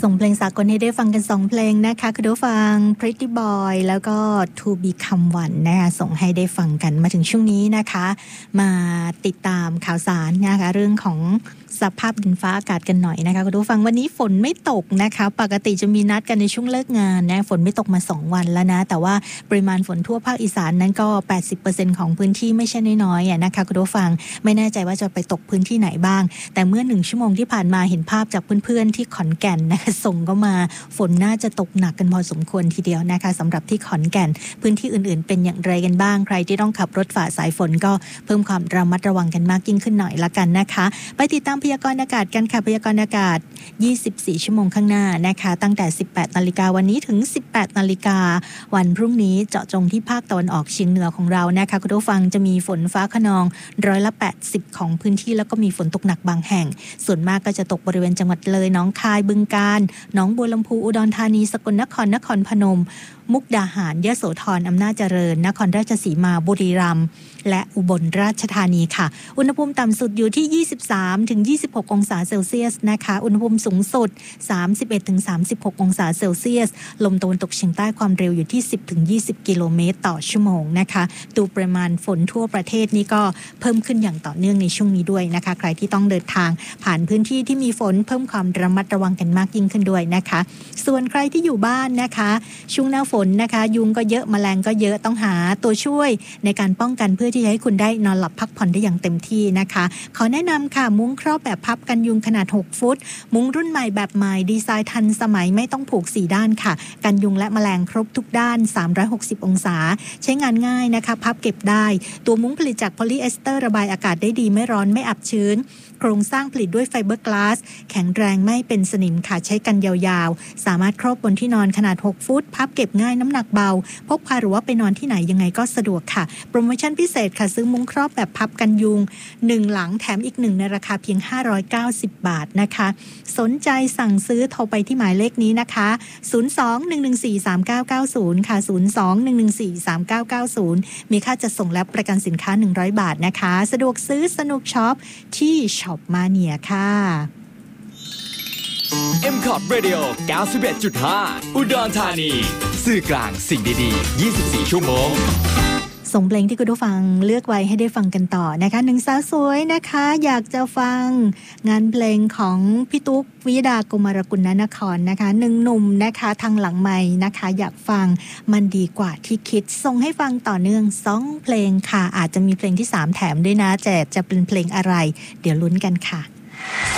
ส่งเพลงสากลให้ได้ฟังกัน2เพลงนะคะคุณผู้ฟัง Pretty Boy แล้วก็ To Become One นะคะส่งให้ได้ฟังกันมาถึงช่วงนี้นะคะมาติดตามข่าวสารนะคะเรื่องของสภาพดินฟ้าอากาศกันหน่อยนะคะคุณผู้ฟังวันนี้ฝนไม่ตกนะคะปกติจะมีนัดกันในช่วงเลิกงานนะฝนไม่ตกมา2วันแล้วนะแต่ว่าปริมาณฝนทั่วภาคอีสานนั้นก็ 80% ของพื้นที่ไม่ใช่น้อยๆนะคะคุณผู้ฟังไม่แน่ใจว่าจะไปตกพื้นที่ไหนบ้างแต่เมื่อ1ชั่วโมงที่ผ่านมาเห็นภาพจากเพื่อนๆที่ขอนแก่นนะคะส่งก็มาฝนน่าจะตกหนักกันพอสมควรทีเดียวนะคะสำหรับที่ขอนแก่นพื้นที่อื่นๆเป็นอย่างไรกันบ้างใครที่ต้องขับรถฝ่าสายฝนก็เพิ่มความระมัดระวังกันมากยิ่งขึ้นหน่อยละกันนะคะไปติดตามพยากรณ์อากาศกันค่ะพยากรณ์อากาศ24ชั่วโมงข้างหน้านะคะตั้งแต่ 18:00 น.วันนี้ถึง 18:00 น.วันพรุ่งนี้เจาะจงที่ภาคตะวันออกเฉียงเหนือของเรานะคะคุณผู้ฟังจะมีฝนฟ้าคะนอง80%ของพื้นที่แล้วก็มีฝนตกหนักบางแห่งส่วนมากก็จะตกบริเวณจังหวัดเลยหนองคายบึงกาฬหนองบัวลำพูอุดรธานีสกลนครนครพนมมุกดาหารยโสธรอำนาจเจริญนครราชสีมาบุรีรัมย์และอุบลราชธานีค่ะอุณหภูมิต่ำสุดอยู่ที่ 23-26 องศาเซลเซียสนะคะอุณหภูมิสูงสุด 31-36 องศาเซลเซียสลมตะวันตกเฉียงใต้ความเร็วอยู่ที่ 10-20 กิโลเมตรต่อชั่วโมงนะคะดูปริมาณฝนทั่วประเทศนี้ก็เพิ่มขึ้นอย่างต่อเนื่องในช่วงนี้ด้วยนะคะใครที่ต้องเดินทางผ่านพื้นที่ที่มีฝนเพิ่มความระมัดระวังกันมากยิ่งขึ้นด้วยนะคะส่วนใครที่อยู่บ้านนะคะช่วงหน้าฝนนะคะยุงก็เยอะแมลงก็เยอะต้องหาตัวช่วยในการป้องกันเพื่อที่จะให้คุณได้นอนหลับพักผ่อนได้อย่างเต็มที่นะคะขอแนะนำค่ะมุ้งครอบแบบพับกันยุงขนาด6ฟุตมุ้งรุ่นใหม่แบบใหม่ดีไซน์ทันสมัยไม่ต้องผูก4ด้านค่ะกันยุงและแมลงครบทุกด้าน360องศาใช้งานง่ายนะคะพับเก็บได้ตัวมุ้งผลิตจากโพลีเอสเตอร์ระบายอากาศได้ดีไม่ร้อนไม่อับชื้นโครงสร้างผลิตด้วยไฟเบอร์กลาสแข็งแรงไม่เป็นสนิมค่ะใช้กันยาวๆสามารถครอบบนที่นอนขนาด6ฟุตพับเก็บง่ายน้ำหนักเบาพกพาหรือว่าไปนอนที่ไหนยังไงก็สะดวกค่ะโปรโมชั่นพิเศษค่ะซื้อมุ้งครอบแบบพับกันยุง1หลังแถมอีก1ในราคาเพียง590 บาทนะคะสนใจสั่งซื้อโทรไปที่หมายเลขนี้นะคะ02-114-3990ค่ะ02-114-3990มีค่าจัดส่งและประกันสินค้า100 บาทนะคะสะดวกซื้อสนุกช็อปที่ช็อปมาเนียค่ะ M-Corp Radio 91.5 อุดรธานีสื่อกลางสิ่งดีๆ24ชั่วโมงส่งเพลงที่คุณผู้ฟังเลือกไว้ให้ได้ฟังกันต่อนะคะหนึ่งสาวสวยนะคะอยากจะฟังงานเพลงของพี่ตุ๊กวิยดากุมารกุลนครนะคะหนึ่งหนุ่มนะคะทางหลังไมค์นะคะอยากฟังมันดีกว่าที่คิดส่งให้ฟังต่อเนื่อง2เพลงค่ะอาจจะมีเพลงที่3แถมด้วยนะจะเป็นเพลงอะไรเดี๋ยวลุ้นกันค่ะ